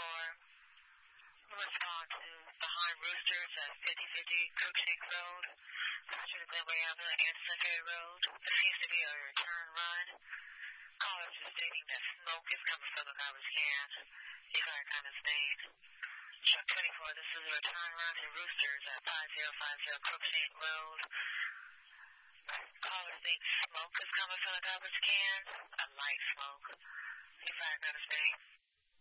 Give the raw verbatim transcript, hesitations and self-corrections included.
twenty-four. Respond to behind Roosters at fifty fifty Crookshank Road, Patrick Glenway Avenue, Anderson Ferry Road. There seems to be a return run. Callers are stating that smoke is coming from the garbage can. You got kind of state. Truck twenty-four, this is a return run to Roosters at five zero five zero Crookshank Road. Callers think smoke is coming from the garbage can. A light smoke. You got kind of state.